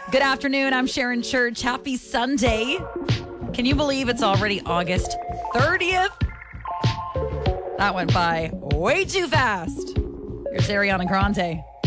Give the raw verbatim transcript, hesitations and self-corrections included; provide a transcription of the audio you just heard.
Good afternoon. I'm Sharon Church. Happy Sunday. Can you believe it's already August thirtieth? That went by way too fast. Here's Ariana Grande.